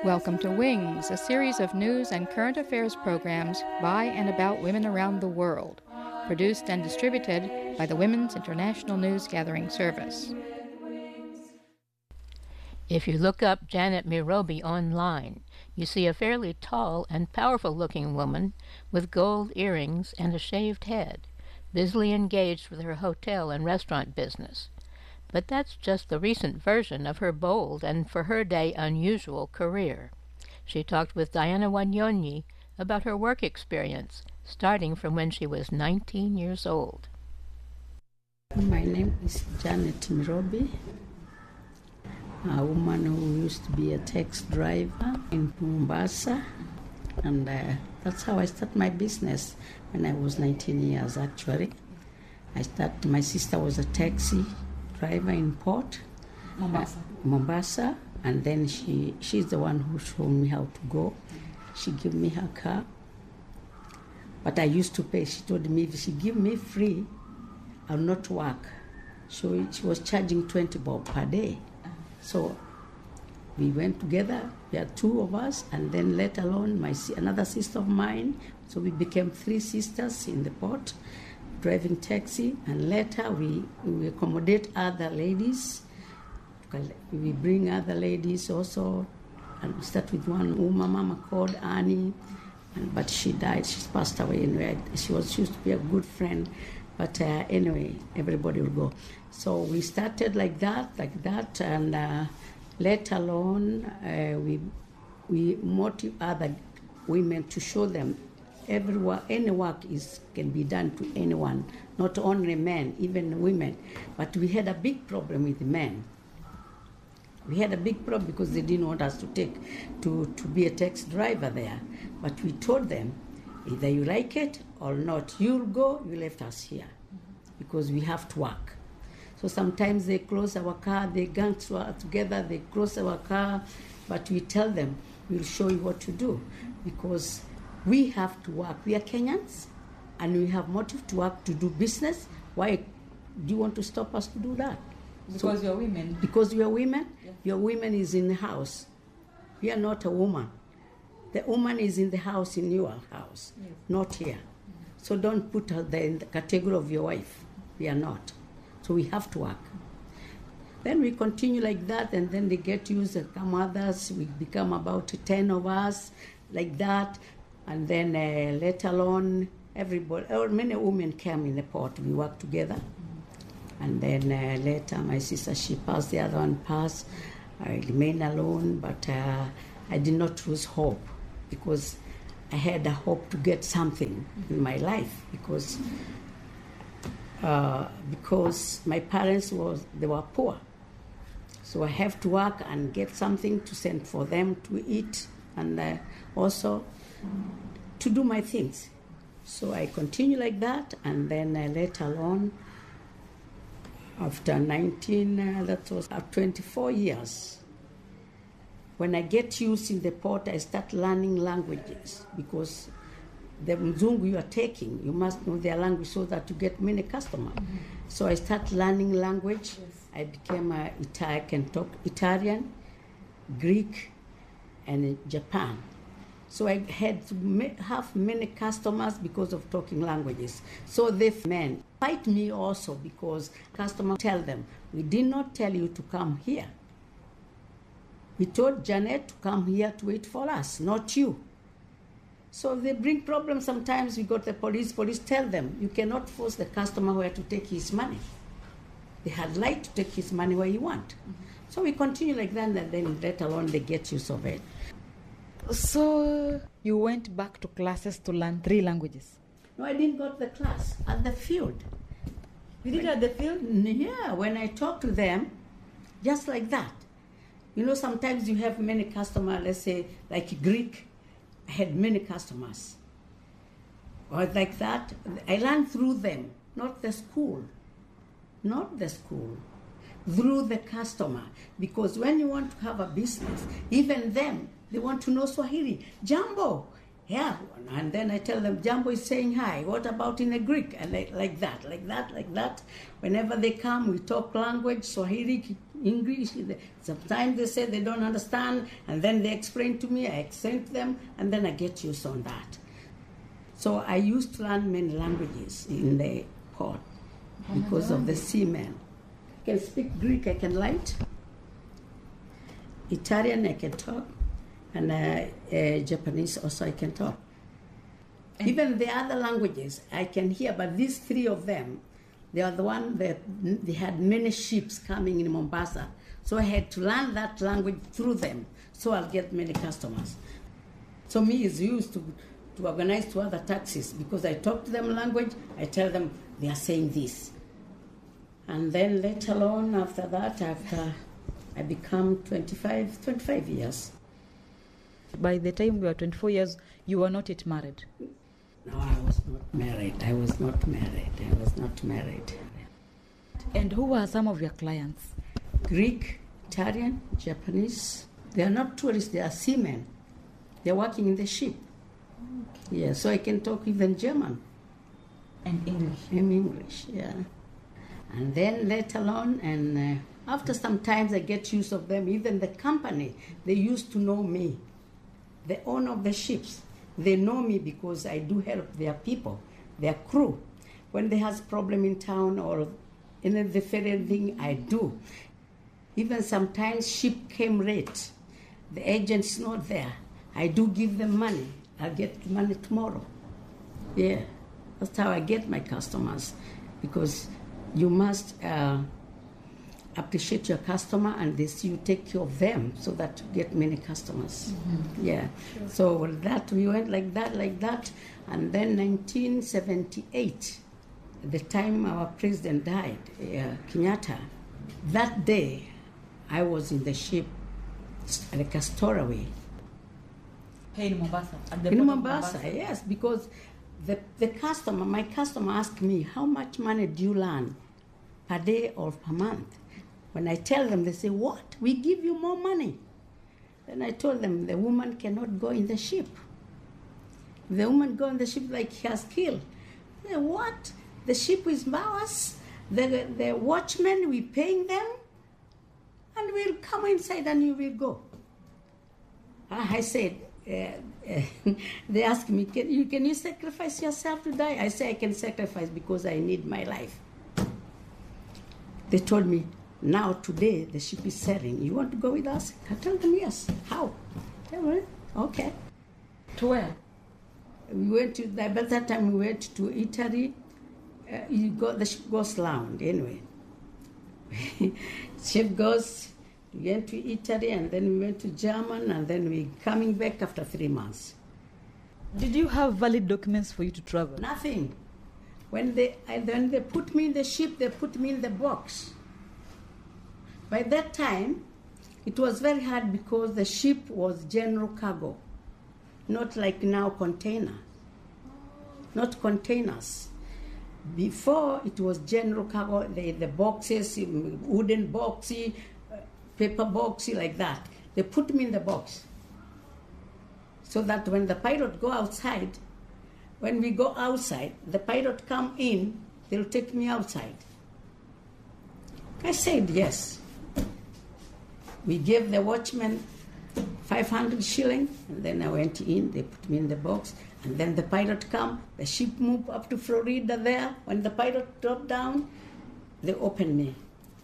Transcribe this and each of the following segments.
Welcome to Wings, a series of news and current affairs programs by and about women around the world, produced and distributed by the Women's International News Gathering Service. If you look up Janet Mirobi online, you see a fairly tall and powerful-looking woman with gold earrings and a shaved head, busily engaged with her hotel and restaurant business. But that's just the recent version of her bold and, for her day, unusual career. She talked with Diana Wanyonyi about her work experience, starting from when she was 19 years old. My name is Janet Mirobi, a woman who used to be a taxi driver in Mombasa, and that's how I started my business when I was 19 years, actually. My sister was a taxi driver in Port, Mombasa, and then she's the one who showed me how to go. She gave me her car, but I used to pay. She told me if she give me free, I'll not work. So she was charging 20 bob per day. So we went together. We had two of us, and then let alone another sister of mine. So we became three sisters in the port, driving taxi, and later we accommodate other ladies. We bring other ladies also, and we start with one woman, mama called Annie, but she died. She passed away anyway. She used to be a good friend, but anyway, everybody will go. So we started like that, and let alone we motivate other women to show them any work can be done to anyone, not only men, even women. But we had a big problem with men. We had a big problem because they didn't want us to be a taxi driver there. But we told them, either you like it or not, you'll go, you left us here, because we have to work. So sometimes they close our car, they gang together, they close our car, but we tell them, we'll show you what to do, because we have to work. We are Kenyans, and we have motive to work, to do business. Why do you want to stop us to do that? Because you're women. Because we are women? Yes. Your woman is in the house. We are not a woman. The woman is in the house, in your house, yes, not here. So don't put her there in the category of your wife. We are not. So we have to work. Then we continue like that, and then they get used, and come others. We become about 10 of us, like that. And then let alone everybody, or many women came in the port. We work together. And then later my sister, she passed, the other one passed. I remained alone, but I did not lose hope, because I had a hope to get something in my life, because my parents they were poor. So I have to work and get something to send for them to eat, and also to do my things. So I continue like that, and then later on, after 24 years, when I get used in the port, I start learning languages, because the Mzungu you are taking, you must know their language so that you get many customers. Mm-hmm. So I start learning language. Yes. I became I can talk Italian, Greek, and Japan. So I had to have many customers because of talking languages. So the men fight me also, because customers tell them, we did not tell you to come here. We told Janet to come here to wait for us, not you. So they bring problems. Sometimes we go to the police tell them, you cannot force the customer where to take his money. They had right to take his money where you want. Mm-hmm. So we continue like that, and then let alone they get used of it. So you went back to classes to learn 3 languages? No, I didn't go to the class, at the field. You did at the field? Yeah, when I talk to them, just like that. You know, sometimes you have many customers, let's say, like Greek, I had many customers. Or like that, I learned through them, not the school. Through the customer. Because when you want to have a business, even them, they want to know Swahili. Jambo, Yeah, and then I tell them, Jambo is saying hi. What about in a Greek? And like that. Whenever they come, we talk language, Swahili, English. Sometimes they say they don't understand, and then they explain to me, I explain to them, and then I get used on that. So I used to learn many languages in the port because of the seamen. I can speak Greek, I can write. Italian, I can talk. And Japanese also I can talk. Even the other languages I can hear, but these three of them, they are the one that they had many ships coming in Mombasa. So I had to learn that language through them, so I'll get many customers. So me is used to organize to other taxis because I talk to them language, I tell them they are saying this. And then later on after that, after I become 25 years. By the time you were 24 years, you were not yet married? No, I was not married. And who were some of your clients? Greek, Italian, Japanese. They are not tourists, they are seamen. They're working in the ship. Okay. Yeah, so I can talk even German. And English? In English, yeah. And then later on, and after some time I get used of them. Even the company, they used to know me. The owner of the ships, they know me because I do help their people, their crew. When they has problem in town or in the ferry thing, I do. Even sometimes ship came late, the agent's not there. I do give them money. I'll get money tomorrow. Yeah, that's how I get my customers, because you must appreciate your customer and this you take care of them so that you get many customers. Mm-hmm. Yeah. Sure. So that we went like that, and then 1978, the time our president died, Kenyatta, that day I was in the ship at the Storoway. Hey, in Mombasa? In Mombasa, yes, because my customer asked me, how much money do you earn per day or per month? When I tell them, they say, what? We give you more money. Then I told them, the woman cannot go in the ship. The woman go in the ship like he has killed. They say, what? The ship is ours. The watchmen, we paying them. And we'll come inside and you will go. I said, they asked me, can you sacrifice yourself to die? I say, I can sacrifice because I need my life. They told me, now, today, the ship is sailing. You want to go with us? I tell them, yes. How? Tell them, okay. To where? We went to, by that time, we went to Italy. The ship goes round, anyway. Ship goes, we went to Italy, and then we went to Germany, and then we coming back after 3 months. Did you have valid documents for you to travel? Nothing. When they put me in the ship, they put me in the box. By that time, it was very hard because the ship was general cargo, not like now container, not containers. Before, it was general cargo, the boxes, wooden boxy, paper boxy, like that. They put me in the box so that when the pilot go outside, when we go outside, the pilot come in, they'll take me outside. I said yes. We gave the watchman 500 shillings, and then I went in, they put me in the box, and then the pilot come, the ship moved up to Florida there. When the pilot dropped down, they opened me.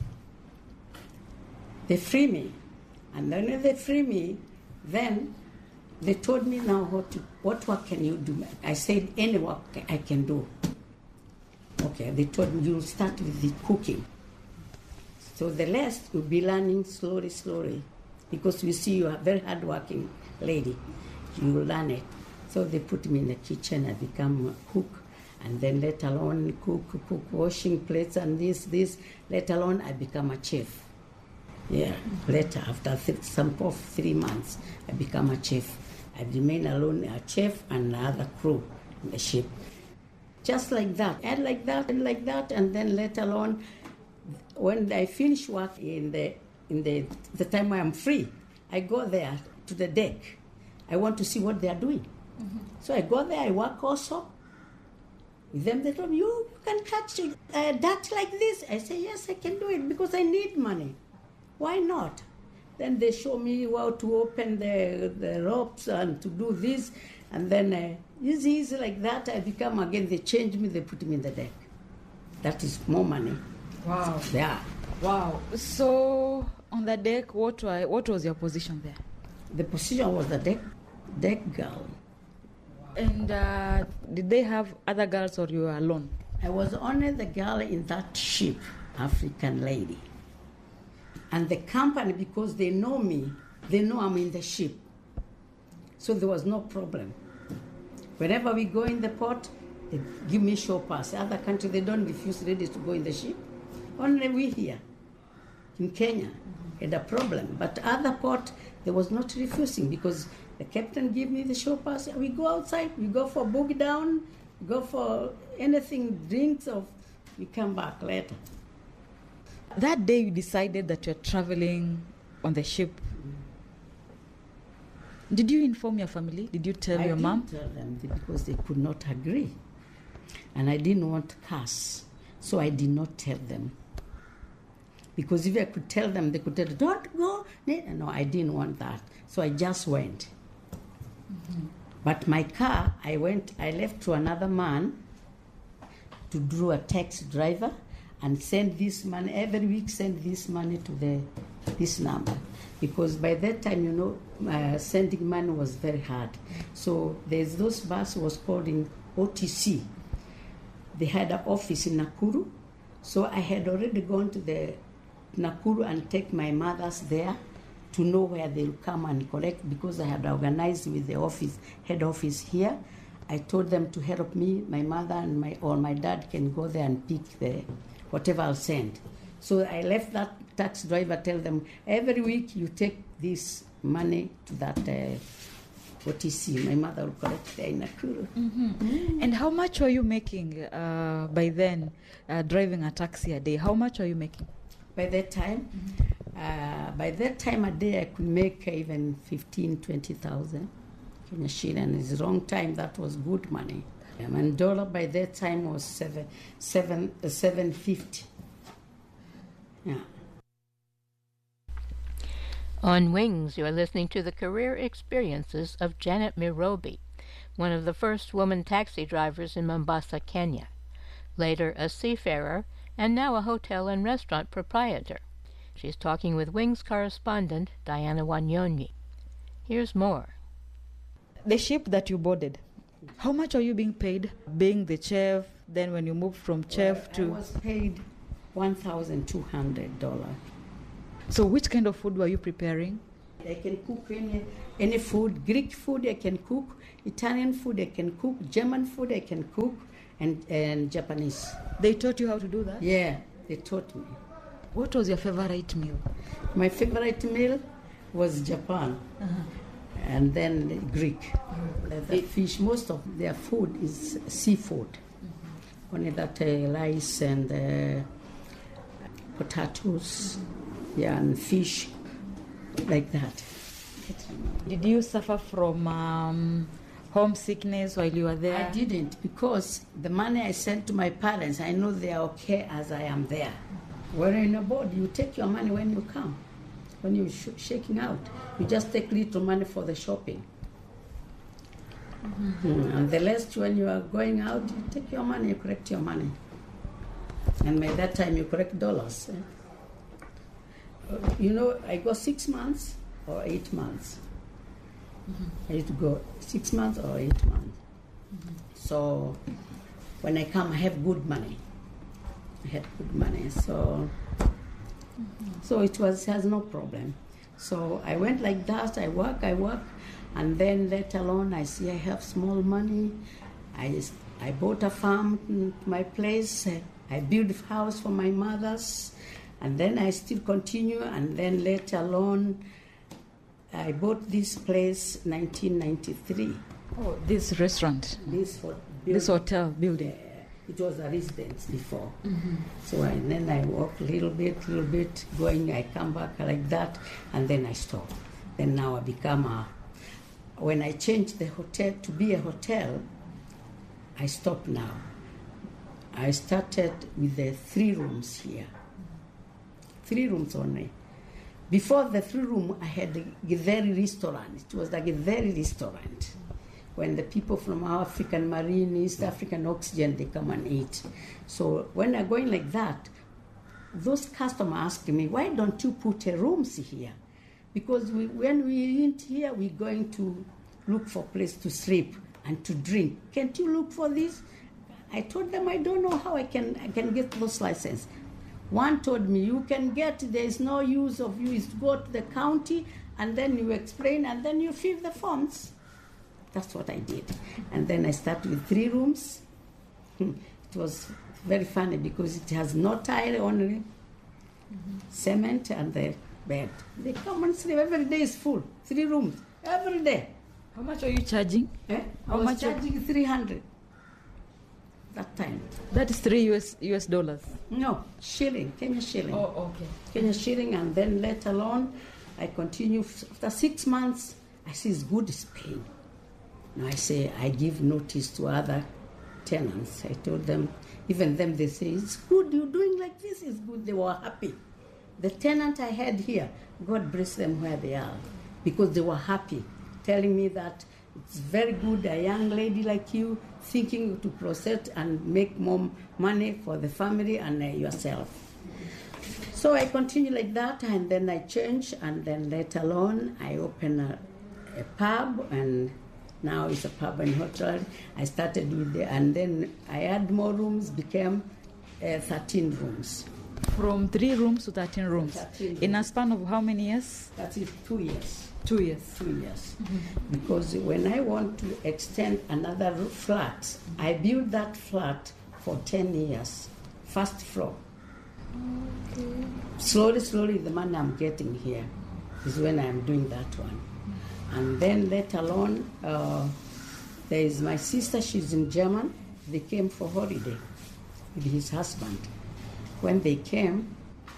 They free me. And then when they free me, then they told me now what work can you do? I said, any work I can do. Okay, they told me you'll start with the cooking. So the rest you'll be learning slowly, because we see you are a very hard-working lady. You will learn it. So they put me in the kitchen, I become a cook, and then later on cook, washing plates and this. Later on I become a chef. Yeah, later after some of 3 months, I become a chef. I remain alone, a chef and another crew in the ship. Just like that, and like that, and like that, and then later on, when I finish work in the time I am free, I go there to the deck. I want to see what they are doing. So I go there, I work also. With them, they told me, you can touch dirt like this. I say, yes, I can do it because I need money. Why not? Then they show me how to open the ropes and to do this. And then easy like that, I become again, they change me, they put me in the deck. That is more money. Wow. Yeah. Wow. So on the deck, what was your position there? The position was the deck girl. And did they have other girls or you were alone? I was only the girl in that ship, African lady. And the company, because they know me, they know I'm in the ship. So there was no problem. Whenever we go in the port, they give me show pass. Other countries, they don't refuse ladies to go in the ship. Only we here in Kenya had a problem. But other port, there was not refusing because the captain gave me the show pass. We go outside, we go for boogie down, we go for anything, drinks, or we come back later. That day you decided that you're traveling on the ship. Did you inform your family? Did you tell your mom? I didn't tell them because they could not agree. And I didn't want to curse. So I did not tell them. Because if I could tell them, they could tell, don't go. No, I didn't want that. So I just went. But my car, I left to another man to do a taxi driver and send this money, every week send this money to this number. Because by that time, sending money was very hard. So there's those bus was called in OTC. They had an office in Nakuru. So I had already gone to the Nakuru and take my mothers there to know where they'll come and collect because I had organized with the head office here. I told them to help me, my mother and my dad can go there and pick whatever I'll send. So I left that taxi driver, tell them, every week you take this money to that OTC. My mother will collect there in Nakuru. And how much were you making by then, driving a taxi a day? How much were you making? By that time? By that time a day I could make even 15,000, 20,000 Kenya shilling. It's a long time, that was good money. And dollar by that time was 750. Yeah. On Wings, you are listening to the career experiences of Janet Mirobi, one of the first woman taxi drivers in Mombasa, Kenya, later a seafarer, and now a hotel and restaurant proprietor. She's talking with Wings correspondent Diana Wanyonyi. Here's more. The ship that you boarded, how much are you being paid? Being the chef, then when you moved from chef to... I was paid $1,200. So which kind of food were you preparing? I can cook any food. Greek food I can cook, Italian food I can cook, German food I can cook, and Japanese. They taught you how to do that? Yeah, they taught me. What was your favorite meal? My favorite meal was Japan, and then Greek. The fish, most of their food is seafood. Only that rice and potatoes, and fish, like that. Did you suffer from homesickness while you were there? I didn't, because the money I sent to my parents, I know they are okay as I am there. When you're in a board, you take your money when you come. When you're shaking out, you just take little money for the shopping. And the rest, when you are going out, you take your money, you collect your money. And by that time, you collect dollars. I go 6 months or 8 months. I used to go 6 months or 8 months. So when I come, I have good money. I had good money, so it has no problem. So I went like that. I work, and then later on, I see I have small money. I bought a farm to my place. I built a house for my mothers, and then I still continue. And then later on, I bought this place 1993. Oh, this restaurant? This hotel building? It was a residence before. So then I walk a little bit, going, I come back like that, and then I stop. Then now I become when I changed the hotel to be a hotel, I stopped now. I started with the 3 rooms here. 3 rooms only. Before the 3 room, I had a Githeri restaurant. It was like a Githeri restaurant. When the people from African Marine, East African Oxygen, they come and eat. So when I'm going like that, those customers ask me, why don't you put a rooms here? Because when we eat here, we're going to look for a place to sleep and to drink. Can't you look for this? I told them, I don't know how I can get those licenses. One told me, you can get, there's no use of you, is go to the county, and then you explain, and then you fill the forms. That's what I did. And then I started with 3 rooms. It was very funny because it has no tile, only cement and the bed. They come and sleep. Every day is full. 3 rooms. Every day. How much are you charging? I was charging 300 that time. That is 3 US dollars. No, shilling, Kenya shilling. Oh, okay. Kenya shilling, and then later on, I continue. After 6 months, I see it's good, it's paying. Now I say, I give notice to other tenants. I told them, even them, they say, it's good, you're doing like this, it's good. They were happy. The tenant I had here, God bless them where they are, because they were happy, telling me that it's very good, a young lady like you, thinking to proceed and make more money for the family and yourself. So I continue like that, and then I change, and then later on, I open a pub, and now it's a pub and hotel. I started with and then I add more rooms, became 13 rooms. From 3 rooms to 13 rooms. 13 rooms. In a span of how many years? That is 2 years. 2 years. 2 years. Because when I want to extend another flat, I build that flat for 10 years, first floor. Okay. Slowly, the money I'm getting here is when I'm doing that one. And then later on, there is my sister, she's in Germany. They came for holiday with his husband. When they came,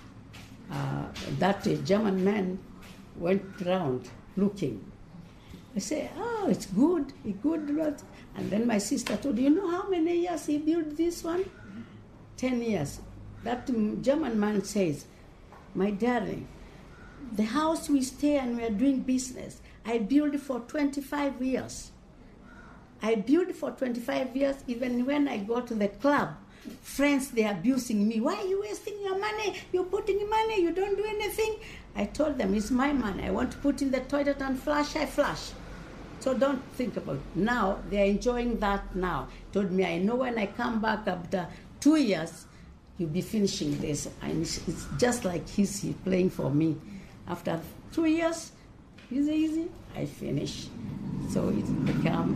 that German man went around looking. I said, oh, it's good, And then my sister told, you know how many years he built this one? 10 years. That German man says, my darling, the house we stay and we are doing business, I built for 25 years. I built for 25 years, even when I go to the club, friends, they're abusing me. Why are you wasting your money? You're putting money, you don't do anything. I told them, it's my money. I want to put in the toilet and flush, I flush. So don't think about it. Now, they're enjoying that now. Told me, I know when I come back after 2 years, you'll be finishing this. And it's just like he's playing for me. After 2 years, easy, I finish. So it's become,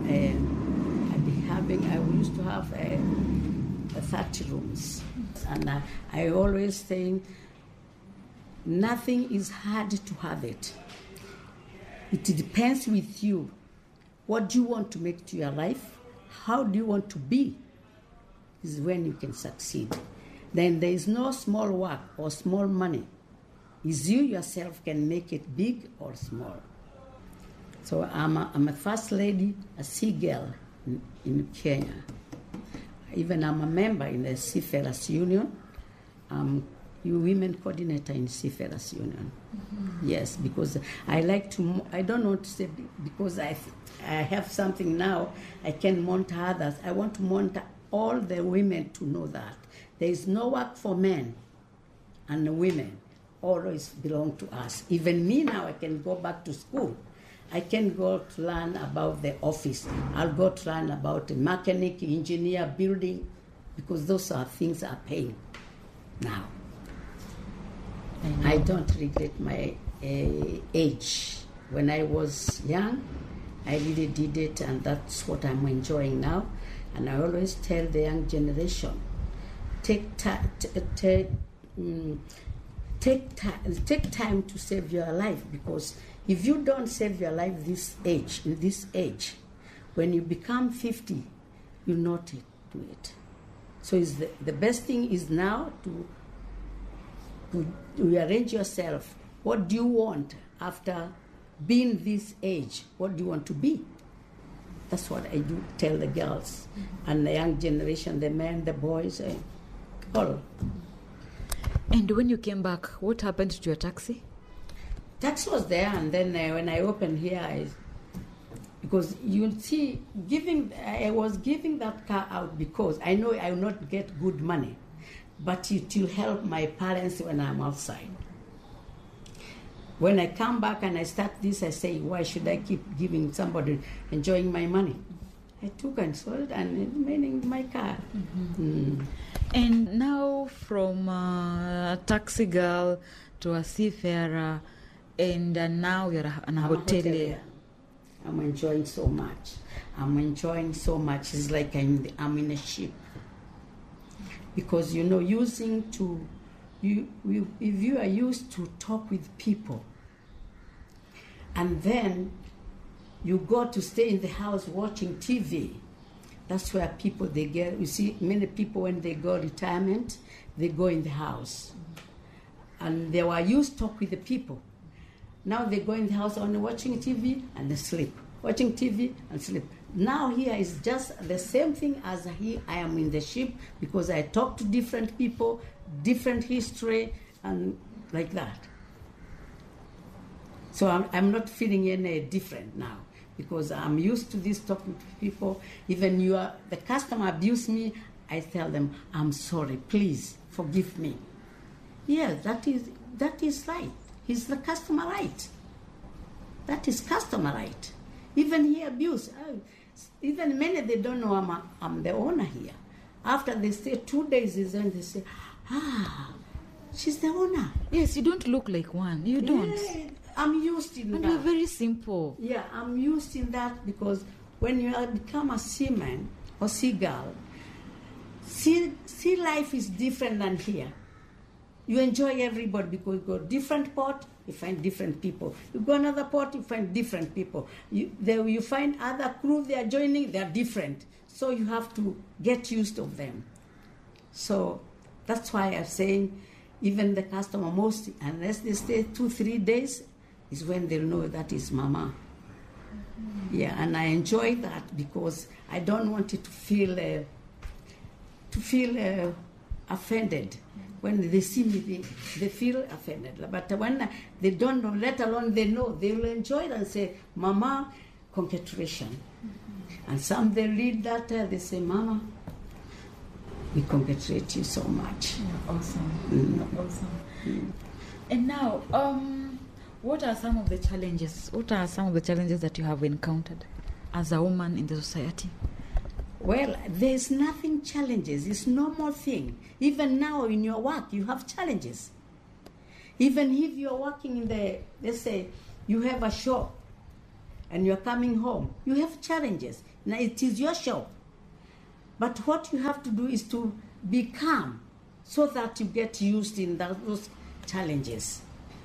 I used to have 30 rooms. And I always think, nothing is hard to have it. It depends with you. What do you want to make to your life? How do you want to be? Is when you can succeed. Then there is no small work or small money. Is you yourself can make it big or small. So I'm a first lady, a sea girl in Kenya. Even I'm a member in the Seafarers Union. You women coordinator in Seafarers Union. Mm-hmm. Yes, because I like to, I don't want to say because I have something now, I can monitor others. I want to monitor all the women to know that there is no work for men and the women always belong to us. Even me now, I can go back to school. I can go to learn about the office. I'll go to learn about the mechanic, engineer, building, because those are things are paying now. I don't regret my age. When I was young, I really did it, and that's what I'm enjoying now. And I always tell the young generation, take time to save your life, because if you don't save your life in this age, when you become 50, you'll not do it. So the best thing is now to rearrange yourself. What do you want after being this age, what do you want to be? That's what I do tell the girls and the young generation, the men, the boys, all. And when you came back, what happened to your taxi? Tax was there, and then when I opened here, because you see, I was giving that car out because I know I will not get good money, but it will help my parents when I'm outside. When I come back and I start this, I say, why should I keep giving somebody enjoying my money? I took and sold and it remained in my car. And now from a taxi girl to a seafarer, and now you're a hotelier. I'm enjoying so much. It's like I'm in a ship. Because, if you are used to talk with people, and then you go to stay in the house watching TV, that's where people, they get, you see, many people when they go retirement, they go in the house. And they were used to talk with the people. Now they go in the house only watching TV and they sleep. Watching TV and sleep. Now here is just the same thing as here I am in the ship, because I talk to different people, different history, and like that. So I'm not feeling any different now, because I'm used to this talking to people. Even the customer abuse me, I tell them, I'm sorry, please forgive me. Yeah, that is right. He's the customer right. That is customer right. Even he abuse. Even many, they don't know I'm the owner here. After they stay 2 days, then they say, she's the owner. Yes, you don't look like one. You don't. Yeah, I'm used in that. And you're very simple. Yeah, I'm used in that, because when you become a seaman or seagull, sea life is different than here. You enjoy everybody, because you go different port, you find different people. You go another port, you find different people. You find other crew they are joining, they are different. So you have to get used of them. So that's why I'm saying, even the customer, most, unless they stay 2-3 days, is when they'll know that is Mama. Yeah, and I enjoy that, because I don't want it to feel offended. When they see me, they feel offended. But when they don't know, let alone they know, they will enjoy it and say, Mama, congratulations. And some, they read that, they say, Mama, we congratulate you so much. Awesome. Awesome. And now, what are some of the challenges? What are some of the challenges that you have encountered as a woman in the society? Well, there's nothing challenges. It's normal thing. Even now in your work, you have challenges. Even if you're working in let's say, you have a shop and you're coming home, you have challenges. Now it is your shop. But what you have to do is to be calm, so that you get used in those challenges.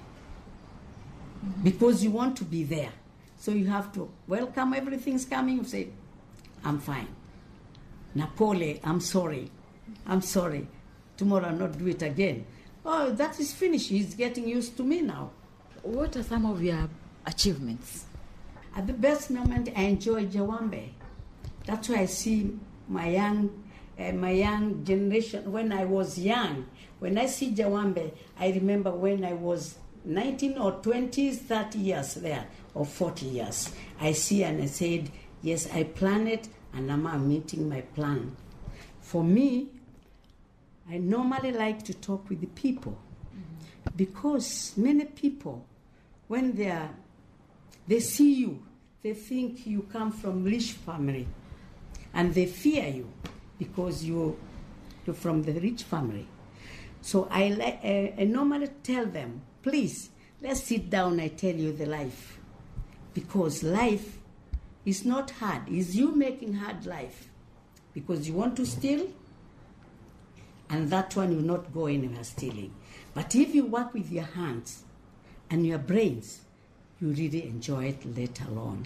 Because you want to be there. So you have to welcome everything's coming. You say, I'm fine. Napoli, I'm sorry. Tomorrow I'll not do it again. Oh, that is finished. He's getting used to me now. What are some of your achievements? At the best moment, I enjoy Jawambe. That's why I see my young generation. When I was young, when I see Jawambe, I remember when I was 19 or 20, 30 years there, or 40 years. I see and I said, yes, I planned it, and now I'm meeting my plan. For me, I normally like to talk with the people, because many people, when they see you, they think you come from rich family, and they fear you because you're from the rich family. So I normally tell them, please, let's sit down, I tell you the life. Because life is not hard. It's you making hard life. Because you want to steal, and that one will not go anywhere stealing. But if you work with your hands and your brains, you really enjoy it later on.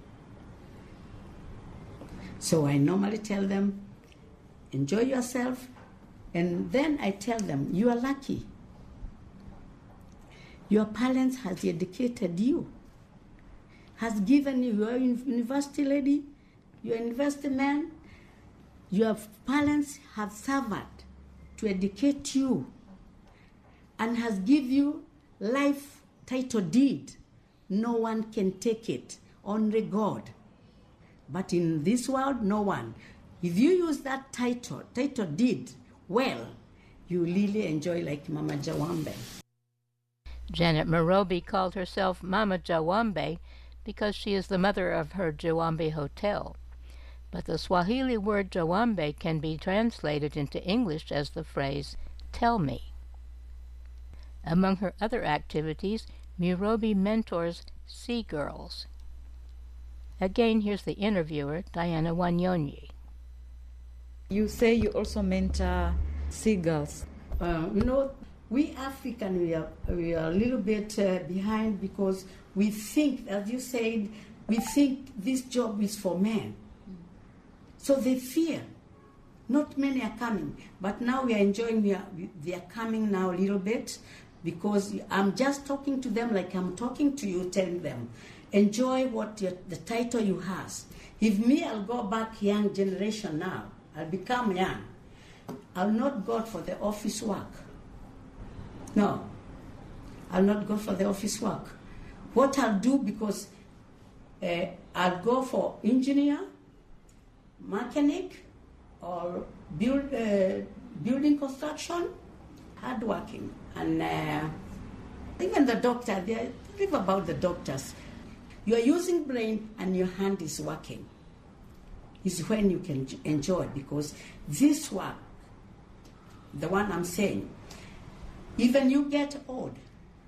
So I normally tell them, enjoy yourself, and then I tell them, you are lucky. Your parents has educated you. has given you, you're a university lady, you're a university man, your parents have suffered to educate you and has given you life title deed. No one can take it, only God. But in this world, no one. If you use that title deed, well, you really enjoy like Mama Jawambe. Janet Mirobi called herself Mama Jawambe because she is the mother of her Jawambe Hotel. But the Swahili word Jawambe can be translated into English as the phrase, tell me. Among her other activities, Mirobi mentors Sea Girls. Again, here's the interviewer, Diana Wanyonyi. You say you also mentor seagulls. We African, we are a little bit behind because we think, as you said, we think this job is for men. So they fear. Not many are coming. But now we are enjoying, they are coming now a little bit because I'm just talking to them like I'm talking to you, telling them, enjoy the title you have. If me, I'll go back young generation now. I'll become young. I'll not go for the office work. No, I'll not go for the office work. What I'll do, because I'll go for engineer, mechanic, or building construction, hardworking. And even the doctor, they live about the doctors. You are using brain and your hand is working. Is when you can enjoy, because this work, the one I'm saying, even you get old,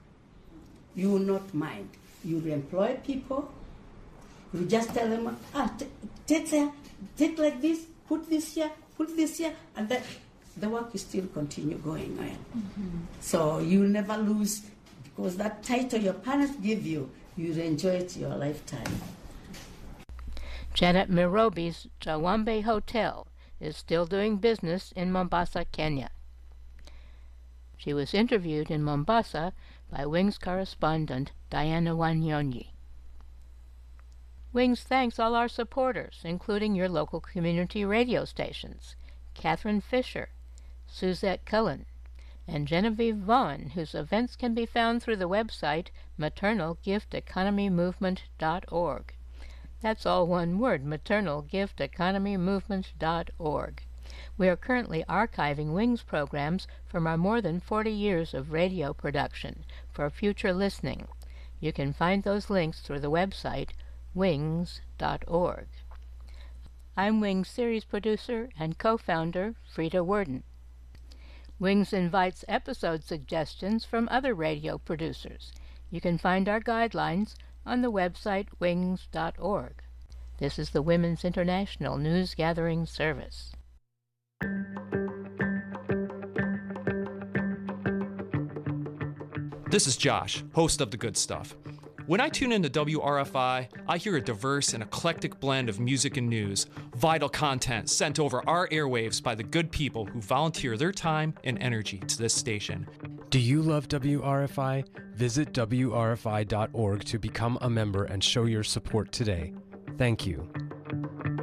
you will not mind. You will employ people. You just tell them, take like this, put this here, and that the work will still continue going on. Mm-hmm. So you will never lose, because that title your parents give you, you'll enjoy it your lifetime. Janet Mirobi's Jawambe Hotel is still doing business in Mombasa, Kenya. She was interviewed in Mombasa by Wings correspondent Diana Wanyonyi. Wings thanks all our supporters, including your local community radio stations, Catherine Fisher, Suzette Cullen, and Genevieve Vaughn, whose events can be found through the website maternalgifteconomymovement.org. That's all one word, maternalgifteconomymovement.org. We are currently archiving Wings programs from our more than 40 years of radio production for future listening. You can find those links through the website wings.org. I'm Wings series producer and co-founder Frida Worden. Wings invites episode suggestions from other radio producers. You can find our guidelines on the website wings.org. This is the Women's International News Gathering Service. This is Josh, host of The Good Stuff. When I tune into WRFI, I hear a diverse and eclectic blend of music and news, vital content sent over our airwaves by the good people who volunteer their time and energy to this station. Do you love WRFI? Visit WRFI.org to become a member and show your support today. Thank you.